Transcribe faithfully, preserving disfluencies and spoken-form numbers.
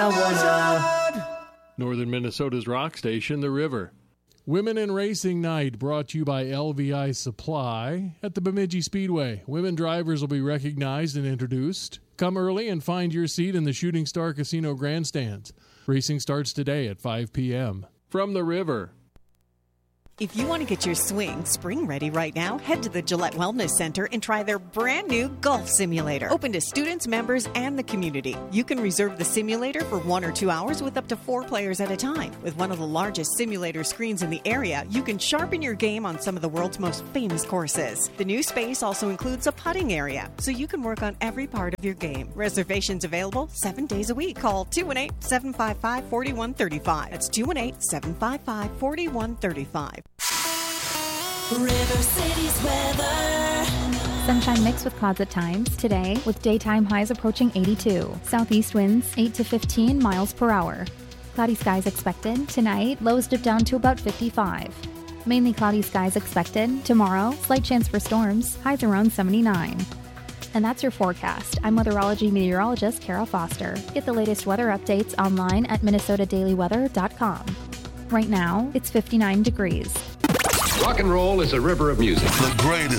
Northern Minnesota's rock station, The River. Women in Racing Night brought to you by L V I Supply at the Bemidji Speedway. Women drivers will be recognized and introduced. Come early and find your seat in the Shooting Star Casino grandstands. Racing starts today at five p.m. From The River. If you want to get your swing spring ready right now, head to the Gillette Wellness Center and try their brand new golf simulator. Open to students, members, and the community. You can reserve the simulator for one or two hours with up to four players at a time. With one of the largest simulator screens in the area, you can sharpen your game on some of the world's most famous courses. The new space also includes a putting area, so you can work on every part of your game. Reservations available seven days a week. Call two one eight, seven five five, four one three five. That's two one eight, seven five five, four one three five. River City's weather. Sunshine mixed with clouds at times today, with daytime highs approaching eighty-two. Southeast winds eight to fifteen miles per hour. Cloudy skies expected. Tonight, lows dip down to about fifty-five. Mainly cloudy skies expected. Tomorrow, slight chance for storms. Highs around seventy-nine. And that's your forecast. I'm weatherology meteorologist Kara Foster. Get the latest weather updates online at minnesota daily weather dot com. Right now, it's fifty-nine degrees. Rock and roll is a river of music. The greatest